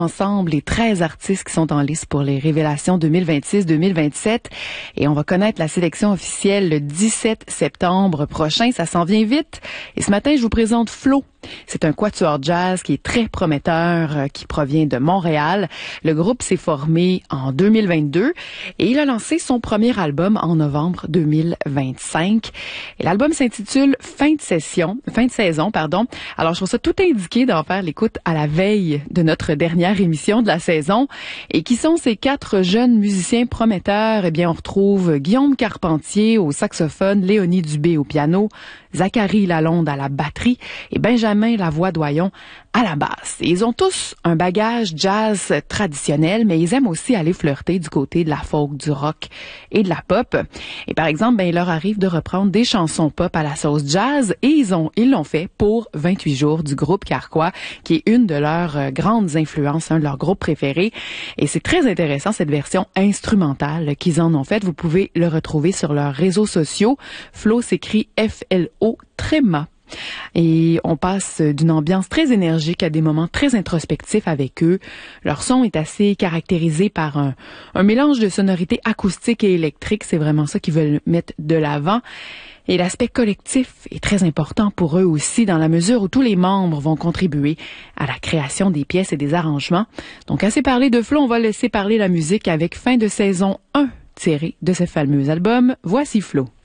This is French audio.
Ensemble les 13 artistes qui sont en liste pour les révélations 2026-2027 et on va connaître la sélection officielle le 17 septembre prochain. Ça s'en vient vite. Et ce matin, je vous présente Flo. C'est un quatuor jazz qui est très prometteur, qui provient de Montréal. Le groupe s'est formé en 2022 et il a lancé son premier album en novembre 2025. Et l'album s'intitule Fin de saison, Alors, je trouve ça tout indiqué d'en faire l'écoute à la veille de notre dernière émission de la saison. Et qui sont ces 4 jeunes musiciens prometteurs? Eh bien, on retrouve Guillaume Carpentier au saxophone, Léonie Dubé au piano, Zachary Lalonde à la batterie et Benjamin Lavoie-Doyon à la basse. Et ils ont tous un bagage jazz traditionnel, mais ils aiment aussi aller flirter du côté de la folk, du rock et de la pop. Et par exemple, il leur arrive de reprendre des chansons pop à la sauce jazz et ils l'ont fait pour 28 jours du groupe Carquois, qui est une de leurs grandes influences, un de leurs groupes préférés. Et c'est très intéressant, cette version instrumentale qu'ils en ont faite. Vous pouvez le retrouver sur leurs réseaux sociaux. Flo s'écrit F-L-O Tréma. Et on passe d'une ambiance très énergique à des moments très introspectifs avec eux. Leur son est assez caractérisé par un mélange de sonorités acoustiques et électriques. C'est vraiment ça qu'ils veulent mettre de l'avant. Et l'aspect collectif est très important pour eux aussi, dans la mesure où tous les membres vont contribuer à la création des pièces et des arrangements. Donc, assez parlé de Flo, on va laisser parler la musique avec Fin de saison 1 tiré de ce fameux album. Voici Flo.